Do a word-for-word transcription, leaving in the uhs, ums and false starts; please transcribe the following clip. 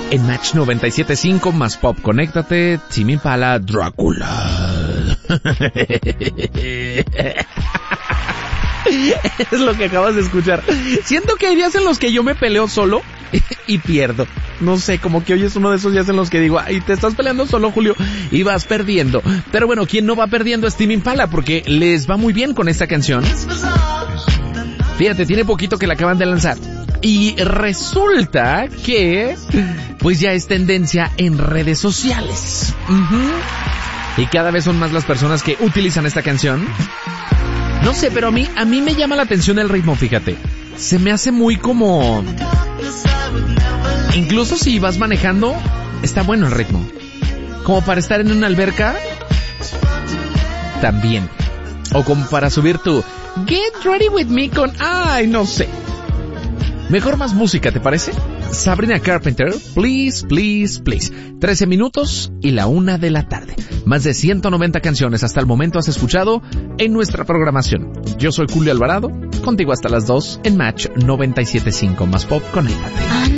En Match noventa y siete punto cinco más pop, conéctate, Tame Impala, Drácula. Es lo que acabas de escuchar. Siento que hay días en los que yo me peleo solo y pierdo. No sé, como que hoy es uno de esos días en los que digo, ay, te estás peleando solo, Julio, y vas perdiendo. Pero bueno, quien no va perdiendo es Tame Impala, porque les va muy bien con esta canción. Fíjate, tiene poquito que la acaban de lanzar. Y resulta que, pues ya es tendencia en redes sociales. Uh-huh. Y cada vez son más las personas que utilizan esta canción. No sé, pero a mí, a mí me llama la atención el ritmo, fíjate. Se me hace muy como... Incluso si vas manejando, está bueno el ritmo. Como para estar en una alberca, también. O como para subir tu Get Ready With Me con... Ay, no sé. Mejor más música, ¿te parece? Sabrina Carpenter, Please, Please, Please. trece minutos y la una de la tarde. Más de ciento noventa canciones hasta el momento has escuchado en nuestra programación. Yo soy Julio Alvarado, contigo hasta las dos en Match noventa y siete punto cinco más pop, conéctate.